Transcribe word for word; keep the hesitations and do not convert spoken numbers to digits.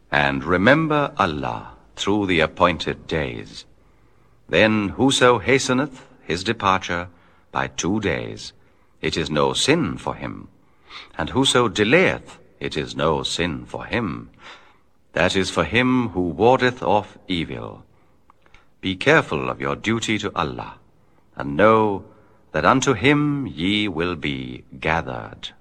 And remember Allah through the appointed days. Then whoso hasteneth his departure by two days, it is no sin for him. And whoso delayeth, it is no sin for him. That is for him who wardeth off evil. Be careful of your duty to Allah, and know that unto him ye will be gathered.